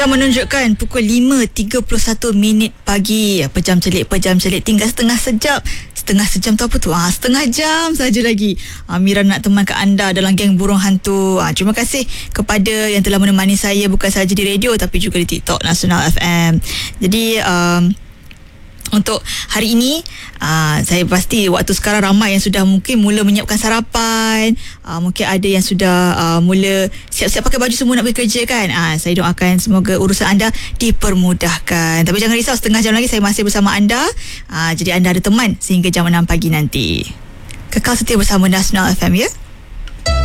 Jam menunjukkan pukul 5.31 pagi. Pejam celik. Tinggal setengah sejam tu apa tu? Setengah jam saja lagi. Mira nak temankan anda dalam geng burung hantu. Terima kasih kepada yang telah menemani saya bukan sahaja di radio tapi juga di TikTok Nasional FM. Jadi untuk hari ini saya pasti waktu sekarang ramai yang sudah mungkin mula menyiapkan sarapan, mungkin ada yang sudah mula siap-siap pakai baju semua nak pergi kerja kan. Saya doakan semoga urusan anda dipermudahkan. Tapi jangan risau, setengah jam lagi saya masih bersama anda. Jadi anda ada teman sehingga jam 6 pagi nanti. Kekal setia bersama Nasional FM ya.